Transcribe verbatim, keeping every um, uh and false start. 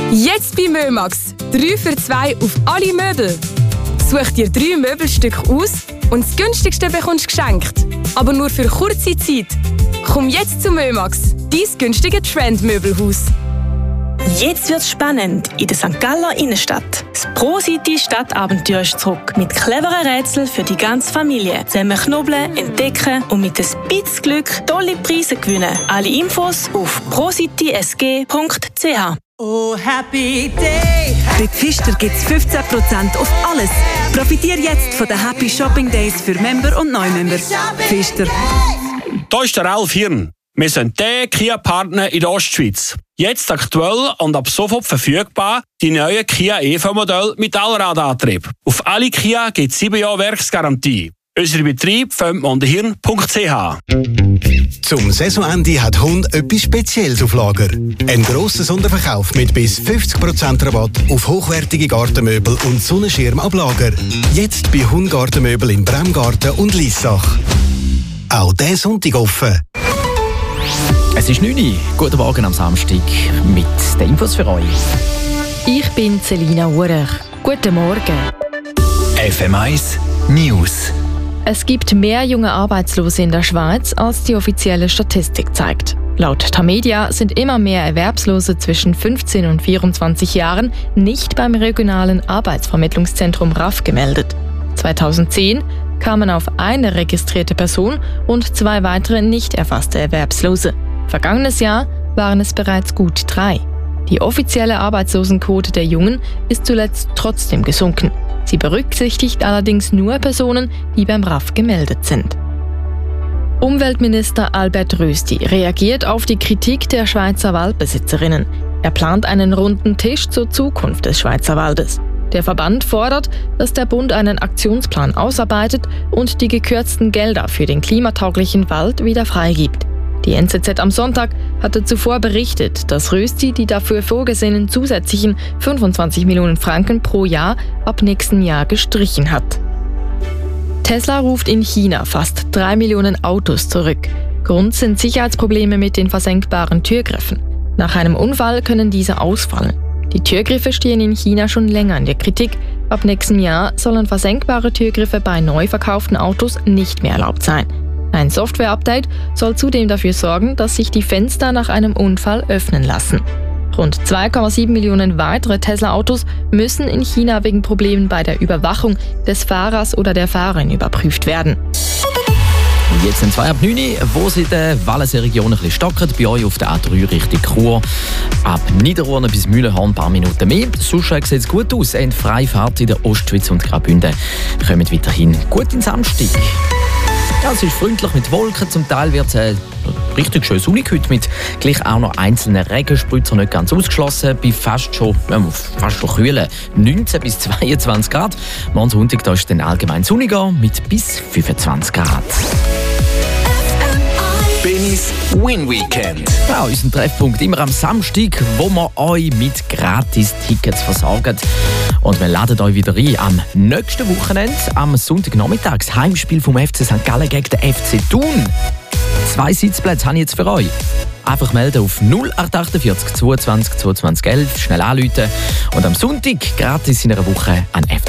Jetzt bei Mömax. drei für zwei auf alle Möbel. Such dir drei Möbelstücke aus und das günstigste bekommst du geschenkt. Aber nur für kurze Zeit. Komm jetzt zu Mömax, dein günstige Trendmöbelhaus. Jetzt wird's spannend in der Sankt Galler Innenstadt. Das Pro-City Stadtabenteuer ist zurück. Mit cleveren Rätseln für die ganze Familie. Zusammen knobeln, entdecken und mit ein bisschen Glück tolle Preise gewinnen. Alle Infos auf pro city s g punkt c h. Oh, happy day! Bei Pfister gibt es fünfzehn Prozent auf alles. Profitiere jetzt von den Happy Shopping Days für Member und Neumember. Pfister. Hier ist der Ralf Hirn. Wir sind der Kia-Partner in der Ostschweiz. Jetzt aktuell und ab sofort verfügbar die neuen Kia E V-Modelle mit Allradantrieb. Auf alle Kia gibt es sieben Jahre Werksgarantie. Unser Betrieb findet man unter hirn punkt c h. Zum Saisonende hat Hund etwas Spezielles auf Lager. Ein grosser Sonderverkauf mit bis fünfzig Prozent Rabatt auf hochwertige Gartenmöbel und Sonnenschirm ab Lager. Jetzt bei Hund Gartenmöbel in Bremgarten und Liessach. Auch diesen Sonntag offen. Es ist neun Uhr. Guten Morgen am Samstag mit den Infos für euch. Ich bin Selina Urech. Guten Morgen. F M eins News. Es gibt mehr junge Arbeitslose in der Schweiz, als die offizielle Statistik zeigt. Laut Tamedia sind immer mehr Erwerbslose zwischen fünfzehn und vierundzwanzig Jahren nicht beim regionalen Arbeitsvermittlungszentrum R A F gemeldet. zweitausendzehn kamen auf eine registrierte Person und zwei weitere nicht erfasste Erwerbslose. Vergangenes Jahr waren es bereits gut drei. Die offizielle Arbeitslosenquote der Jungen ist zuletzt trotzdem gesunken. Sie berücksichtigt allerdings nur Personen, die beim R A F gemeldet sind. Umweltminister Albert Rösti reagiert auf die Kritik der Schweizer Waldbesitzerinnen. Er plant einen runden Tisch zur Zukunft des Schweizer Waldes. Der Verband fordert, dass der Bund einen Aktionsplan ausarbeitet und die gekürzten Gelder für den klimatauglichen Wald wieder freigibt. Die N Z Z am Sonntag hatte zuvor berichtet, dass Rösti die dafür vorgesehenen zusätzlichen fünfundzwanzig Millionen Franken pro Jahr ab nächsten Jahr gestrichen hat. Tesla ruft in China fast drei Millionen Autos zurück. Grund sind Sicherheitsprobleme mit den versenkbaren Türgriffen. Nach einem Unfall können diese ausfallen. Die Türgriffe stehen in China schon länger in der Kritik. Ab nächsten Jahr sollen versenkbare Türgriffe bei neu verkauften Autos nicht mehr erlaubt sein. Ein Software-Update soll zudem dafür sorgen, dass sich die Fenster nach einem Unfall öffnen lassen. Rund zwei Komma sieben Millionen weitere Tesla-Autos müssen in China wegen Problemen bei der Überwachung des Fahrers oder der Fahrerin überprüft werden. Jetzt sind zwei ab neun Uhr, wo es in der Wallisee Region ein bisschen stockert. Bei euch auf der A drei Richtung Chur. Ab Niederurne bis Mühlenhorn ein paar Minuten mehr. Sonst sieht es gut aus. Eine freie Fahrt in der Ostschweiz und Graubünden kommen weiterhin gut in den Samstag. Ja, es ist freundlich mit Wolken. Zum Teil wird es äh, richtig schön sonnig heute mit gleich auch noch einzelnen Regenspritzer, nicht ganz ausgeschlossen. Bei fast schon, äh, fast schon kühlen neunzehn bis zweiundzwanzig Grad. Morgen Sonntag da ist es dann allgemein sonniger mit bis fünfundzwanzig Grad. Benny's Win Weekend. Ja, unser Treffpunkt immer am Samstag, wo wir euch mit Gratis-Tickets versorgen. Und wir laden euch wieder ein am nächsten Wochenende, am Sonntagnachmittag, das Heimspiel vom F C Sankt Gallen gegen den F C Thun. Zwei Sitzplätze habe ich jetzt für euch. Einfach melden auf null acht achtundvierzig zweiundzwanzig zweiundzwanzig elf, schnell anrufen und am Sonntag gratis in einer Woche an F C